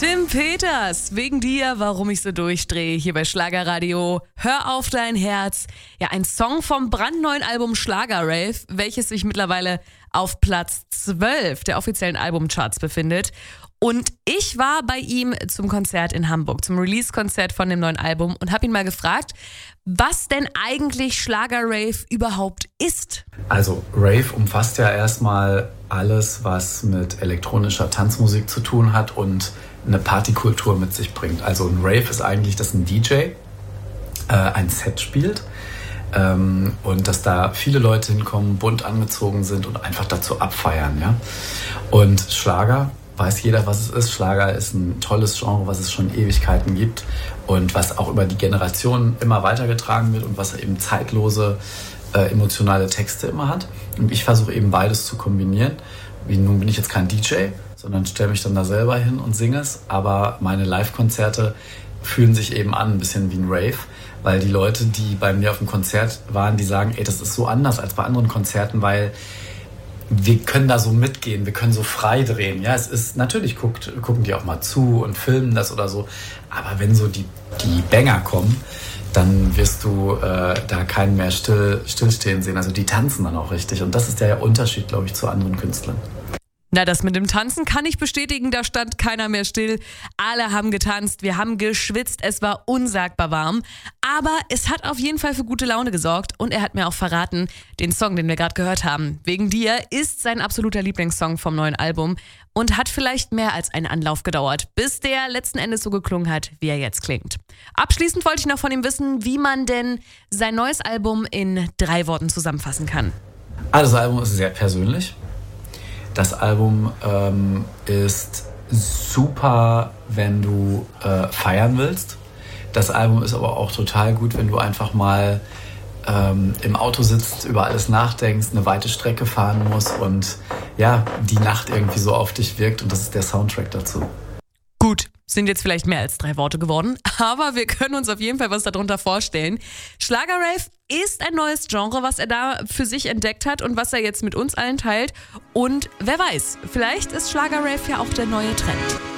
Tim Peters, wegen dir, warum ich so durchdrehe, hier bei Schlagerradio. Hör auf dein Herz. Ja, ein Song vom brandneuen Album Schlager Rave, welches sich mittlerweile auf Platz 12 der offiziellen Albumcharts befindet. Und ich war bei ihm zum Konzert in Hamburg, zum Release-Konzert von dem neuen Album und habe ihn mal gefragt, was denn eigentlich Schlager-Rave überhaupt ist. Also Rave umfasst ja erstmal alles, was mit elektronischer Tanzmusik zu tun hat und eine Partykultur mit sich bringt. Also ein Rave ist eigentlich, dass ein DJ ein Set spielt und dass da viele Leute hinkommen, bunt angezogen sind und einfach dazu abfeiern. Ja? Und Schlager, weiß jeder, was es ist. Schlager ist ein tolles Genre, was es schon Ewigkeiten gibt und was auch über die Generationen immer weitergetragen wird und was eben zeitlose, emotionale Texte immer hat. Und ich versuche eben beides zu kombinieren. Nun bin ich jetzt kein DJ, sondern stelle mich dann da selber hin und singe es. Aber meine Live-Konzerte fühlen sich eben an, ein bisschen wie ein Rave, weil die Leute, die bei mir auf dem Konzert waren, die sagen, ey, das ist so anders als bei anderen Konzerten, weil wir können da so mitgehen, wir können so frei drehen. Ja, es ist, natürlich gucken die auch mal zu und filmen das oder so. Aber wenn so die Banger kommen, dann wirst du da keinen mehr stillstehen sehen. Also die tanzen dann auch richtig. Und das ist der Unterschied, glaube ich, zu anderen Künstlern. Na, das mit dem Tanzen kann ich bestätigen, da stand keiner mehr still. Alle haben getanzt, wir haben geschwitzt, es war unsagbar warm. Aber es hat auf jeden Fall für gute Laune gesorgt und er hat mir auch verraten, den Song, den wir gerade gehört haben, Wegen dir, ist sein absoluter Lieblingssong vom neuen Album und hat vielleicht mehr als einen Anlauf gedauert, bis der letzten Endes so geklungen hat, wie er jetzt klingt. Abschließend wollte ich noch von ihm wissen, wie man denn sein neues Album in 3 Worten zusammenfassen kann. Also das Album ist sehr persönlich. Das Album ist super, wenn du feiern willst. Das Album ist aber auch total gut, wenn du einfach mal im Auto sitzt, über alles nachdenkst, eine weite Strecke fahren musst und ja, die Nacht irgendwie so auf dich wirkt und das ist der Soundtrack dazu. Gut, sind jetzt vielleicht mehr als 3 Worte geworden, aber wir können uns auf jeden Fall was darunter vorstellen. Schlager-Rave ist ein neues Genre, was er da für sich entdeckt hat und was er jetzt mit uns allen teilt. Und wer weiß, vielleicht ist Schlager-Rave ja auch der neue Trend.